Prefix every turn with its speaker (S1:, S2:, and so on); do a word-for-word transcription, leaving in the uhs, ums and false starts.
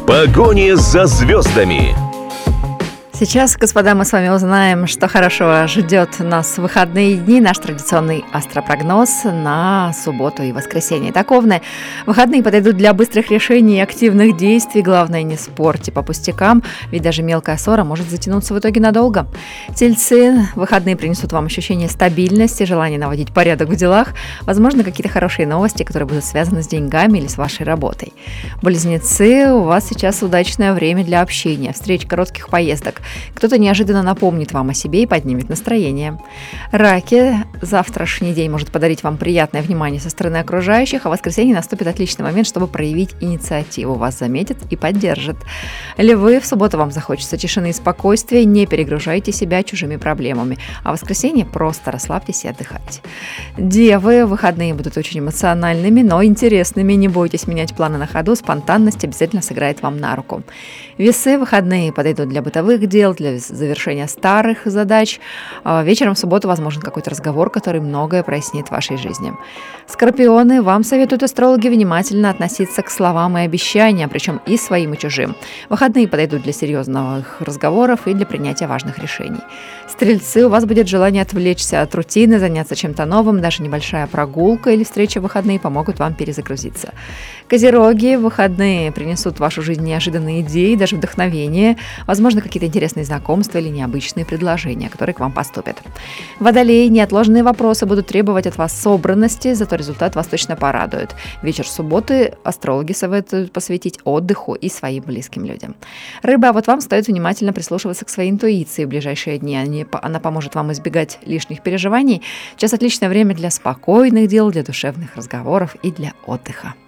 S1: В погоне за звездами.
S2: Сейчас, господа, мы с вами узнаем, что хорошего ждет нас в выходные дни. Наш традиционный астропрогноз на субботу и воскресенье. Таковны. Выходные подойдут для быстрых решений и активных действий. Главное, не спорьте по пустякам, ведь даже мелкая ссора может затянуться в итоге надолго. Тельцы, выходные принесут вам ощущение стабильности, желание наводить порядок в делах. Возможно, какие-то хорошие новости, которые будут связаны с деньгами или с вашей работой. Близнецы, у вас сейчас удачное время для общения, встреч, коротких поездок. Кто-то неожиданно напомнит вам о себе и поднимет настроение. Раки, завтрашний день может подарить вам приятное внимание со стороны окружающих, а в воскресенье наступит отличный момент, чтобы проявить инициативу. Вас заметят и поддержат. Львы, в субботу вам захочется тишины и спокойствия, не перегружайте себя чужими проблемами, а в воскресенье просто расслабьтесь и отдыхайте. Девы, выходные будут очень эмоциональными, но интересными, не бойтесь менять планы на ходу, спонтанность обязательно сыграет вам на руку. Весы, выходные подойдут для бытовых дел, для завершения старых задач. Вечером в субботу возможен какой-то разговор, который многое прояснит в вашей жизни. Скорпионы, вам советуют астрологи внимательно относиться к словам и обещаниям, причем и своим, и чужим. Выходные подойдут для серьезных разговоров и для принятия важных решений. Стрельцы, у вас будет желание отвлечься от рутины, заняться чем-то новым, даже небольшая прогулка или встреча в выходные помогут вам перезагрузиться. Козероги, выходные принесут в вашу жизнь неожиданные идеи, даже вдохновение, возможно, какие-то интересные знакомства или необычные предложения, которые к вам поступят. Водолеи, неотложные вопросы будут требовать от вас собранности, зато результат вас точно порадует. Вечер субботы астрологи советуют посвятить отдыху и своим близким людям. Рыбы, а вот вам стоит внимательно прислушиваться к своей интуиции в ближайшие дни. Они, она поможет вам избегать лишних переживаний. Сейчас отличное время для спокойных дел, для душевных разговоров и для отдыха.